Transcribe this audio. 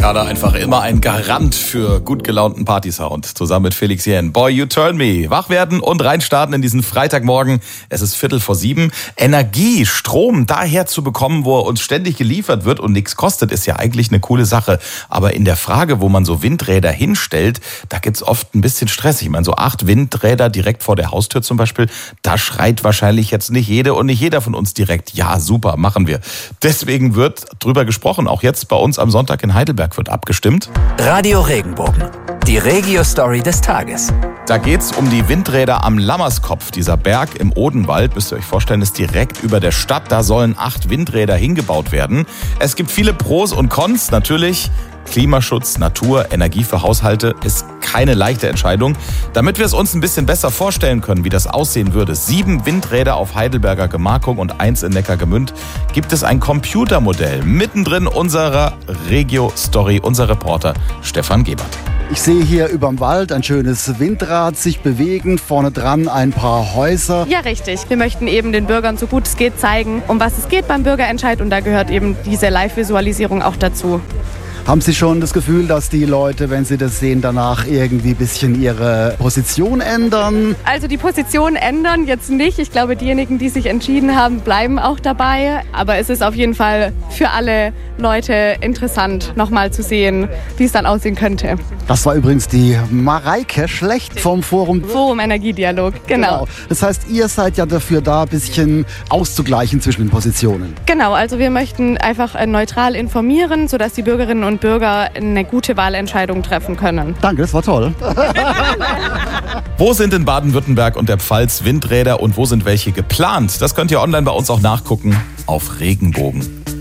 Ricarda einfach immer ein Garant für gut gelaunten Partysound. Zusammen mit Felix Jähn. Boy, you turn me. Wach werden und reinstarten in diesen Freitagmorgen. Es ist 6:45. Energie, Strom daher zu bekommen, wo er uns ständig geliefert wird und nichts kostet, ist ja eigentlich eine coole Sache. Aber in der Frage, wo man so Windräder hinstellt, da gibt's oft ein bisschen Stress. Ich meine, so 8 Windräder direkt vor der Haustür zum Beispiel, da schreit wahrscheinlich jetzt nicht jede und nicht jeder von uns direkt, ja super, machen wir. Deswegen wird drüber gesprochen, auch jetzt bei uns am Sonntag in Heidelberg wird abgestimmt. Radio Regenbogen, die Regio-Story des Tages. Da geht's um die Windräder am Lammerskopf. Dieser Berg im Odenwald, müsst ihr euch vorstellen, ist direkt über der Stadt. Da sollen 8 Windräder hingebaut werden. Es gibt viele Pros und Cons. Natürlich Klimaschutz, Natur, Energie für Haushalte ist keine leichte Entscheidung. Damit wir es uns ein bisschen besser vorstellen können, wie das aussehen würde, 7 Windräder auf Heidelberger Gemarkung und 1 in Neckargemünd, gibt es ein Computermodell. Mittendrin unserer Regio-Story, unser Reporter Stefan Gebert. Ich sehe hier überm Wald ein schönes Windrad sich bewegen, vorne dran ein paar Häuser. Ja, richtig. Wir möchten eben den Bürgern so gut es geht zeigen, um was es geht beim Bürgerentscheid, und da gehört eben diese Live-Visualisierung auch dazu. Haben Sie schon das Gefühl, dass die Leute, wenn sie das sehen, danach irgendwie ein bisschen ihre Position ändern? Also die Position ändern jetzt nicht. Ich glaube, diejenigen, die sich entschieden haben, bleiben auch dabei. Aber es ist auf jeden Fall für alle Leute interessant, nochmal zu sehen, wie es dann aussehen könnte. Das war übrigens die Mareike Schlecht vom Forum Energiedialog, genau. Das heißt, ihr seid ja dafür da, ein bisschen auszugleichen zwischen den Positionen. Genau, also wir möchten einfach neutral informieren, sodass die Bürgerinnen und Bürger eine gute Wahlentscheidung treffen können. Danke, das war toll. Wo sind in Baden-Württemberg und der Pfalz Windräder und wo sind welche geplant? Das könnt ihr online bei uns auch nachgucken auf Regenbogen.